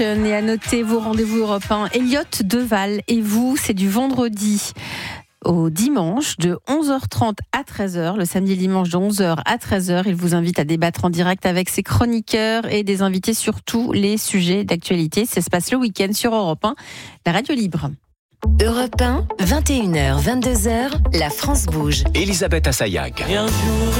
Et à noter vos rendez-vous Europe 1. Elliot Deval et vous, c'est du vendredi au dimanche de 11h30 à 13h, le samedi et le dimanche de 11h à 13h. Il vous invite à débattre en direct avec ses chroniqueurs et des invités sur tous les sujets d'actualité. Ça se passe le week-end sur Europe 1, la radio libre. Europe 1, 21h, 22h, la France bouge. Elisabeth Assayag. Et un jour,